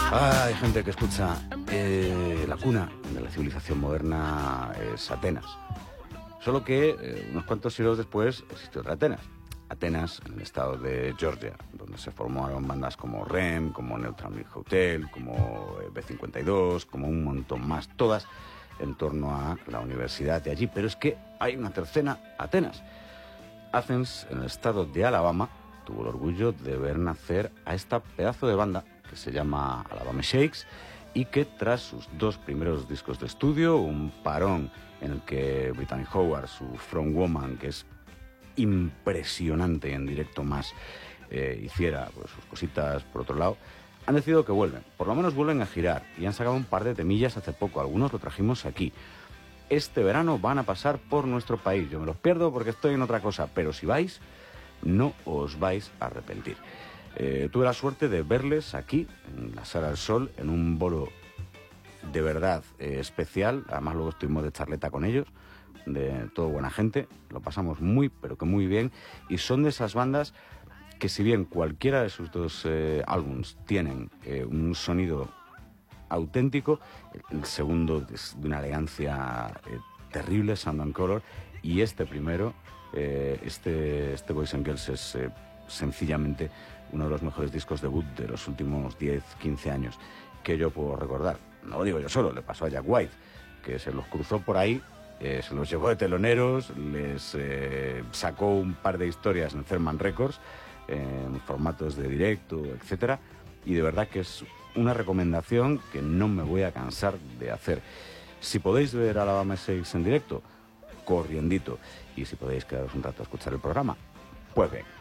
Hay gente que escucha la cuna de la civilización moderna es Atenas. Solo que unos cuantos siglos después existió otra Atenas. Atenas, en el estado de Georgia, donde se formaron bandas como REM, como Neutral Milk Hotel, como B52, como un montón más, todas en torno a la universidad de allí. Pero es que hay una tercera Atenas. Athens, en el estado de Alabama, tuvo el orgullo de ver nacer a esta pedazo de banda que se llama Alabama Shakes y que tras sus dos primeros discos de estudio, un parón en el que Brittany Howard, su frontwoman, que es impresionante en directo más, hiciera pues, sus cositas por otro lado, han decidido que vuelven, por lo menos vuelven a girar y han sacado un par de temillas hace poco, algunos lo trajimos aquí. Este verano van a pasar por nuestro país, yo me los pierdo porque estoy en otra cosa, pero si vais, no os vais a arrepentir. Tuve la suerte de verles aquí, en la Sala del Sol, en un bolo de verdad especial. Además luego estuvimos de charleta con ellos, de todo buena gente. Lo pasamos muy, pero que muy bien. Y son de esas bandas que si bien cualquiera de sus dos álbums tienen un sonido auténtico, el segundo es de una elegancia terrible, Sound and Color, y este primero, este Boys and Girls es sencillamente uno de los mejores discos debut de los últimos 10-15 años que yo puedo recordar. No lo digo yo solo, le pasó a Jack White, que se los cruzó por ahí, se los llevó de teloneros, les sacó un par de historias en Cerman Records, en formatos de directo, etcétera, y de verdad que es una recomendación que no me voy a cansar de hacer. Si podéis ver a Alabama Shakes en directo, corriendito, y si podéis quedaros un rato a escuchar el programa, pues bien.